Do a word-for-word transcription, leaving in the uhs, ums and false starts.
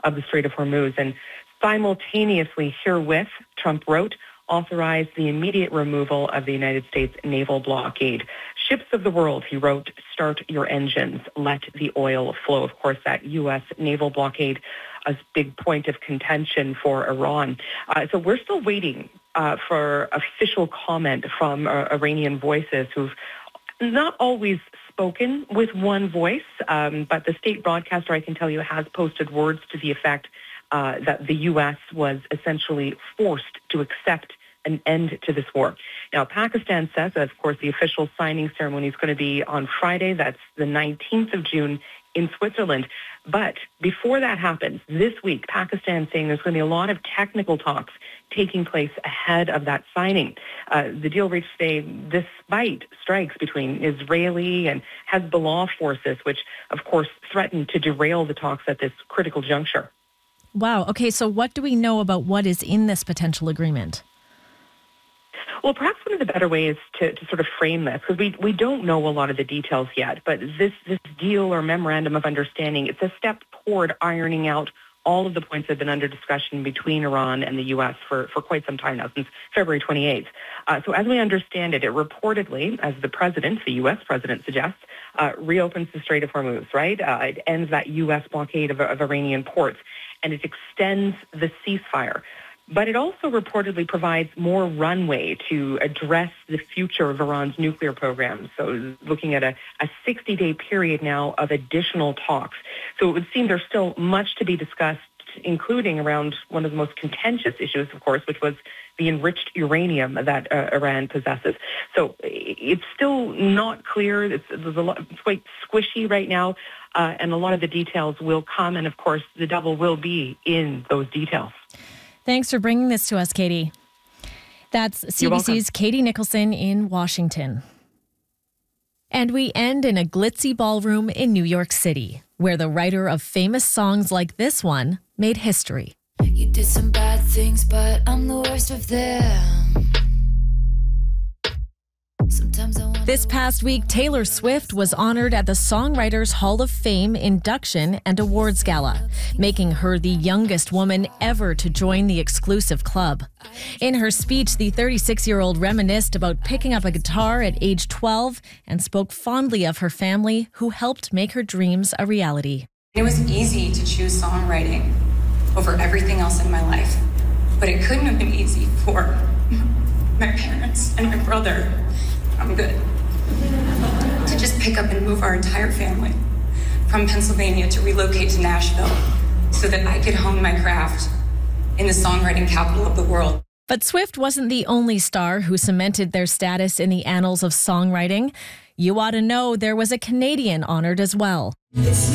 of the Strait of Hormuz. And simultaneously herewith, Trump wrote, authorized the immediate removal of the United States naval blockade. Ships of the world, he wrote, start your engines, let the oil flow. Of course, that U S naval blockade, a big point of contention for Iran. Uh, so we're still waiting uh, for official comment from uh, Iranian voices who've not always spoken with one voice, um, but the state broadcaster, I can tell you, has posted words to the effect uh, that the U S was essentially forced to accept an end to this war. Now, Pakistan says that, of course, the official signing ceremony is going to be on Friday. That's the nineteenth of June in Switzerland. But before that happens, this week, Pakistan is saying there's going to be a lot of technical talks taking place ahead of that signing. Uh, the deal reached today despite strikes between Israeli and Hezbollah forces, which, of course, threatened to derail the talks at this critical juncture. Wow. Okay, so what do we know about what is in this potential agreement? Well, perhaps one of the better ways to, to sort of frame this, because we, we don't know a lot of the details yet, but this, this deal or memorandum of understanding, it's a step toward ironing out all of the points that have been under discussion between Iran and the U S for, for quite some time now, since February twenty-eighth. Uh, so as we understand it, it reportedly, as the president, the U S president suggests, uh, reopens the Strait of Hormuz, right? Uh, it ends that U S blockade of, of Iranian ports, and it extends the ceasefire. But it also reportedly provides more runway to address the future of Iran's nuclear program. So looking at a, a sixty-day period now of additional talks. So it would seem there's still much to be discussed, including around one of the most contentious issues, of course, which was the enriched uranium that uh, Iran possesses. So it's still not clear. It's, there's a lot, it's quite squishy right now, uh, and a lot of the details will come. And, of course, the devil will be in those details. Thanks for bringing this to us, Katie. That's C B C's Katie Nicholson in Washington. And we end in a glitzy ballroom in New York City, where the writer of famous songs like this one made history. You did some bad things, but I'm the worst of them. Sometimes I This past week, Taylor Swift was honored at the Songwriters Hall of Fame induction and awards gala, making her the youngest woman ever to join the exclusive club. In her speech, the thirty-six-year-old reminisced about picking up a guitar at age twelve and spoke fondly of her family who helped make her dreams a reality. It was easy to choose songwriting over everything else in my life, but it couldn't have been easy for my parents and my brother. I'm good. To just pick up and move our entire family from Pennsylvania to relocate to Nashville so that I could hone my craft in the songwriting capital of the world. But Swift wasn't the only star who cemented their status in the annals of songwriting. You ought to know there was a Canadian honored as well.